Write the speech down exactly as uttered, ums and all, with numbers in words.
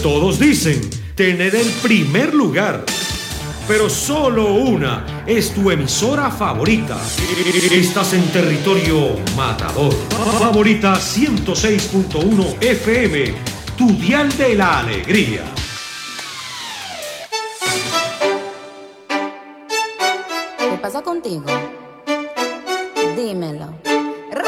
Todos dicen tener el primer lugar, pero solo una es tu emisora favorita. Estás en territorio matador. Favorita ciento seis punto uno F M, tu dial de la alegría. ¿Qué pasa contigo? Dímelo.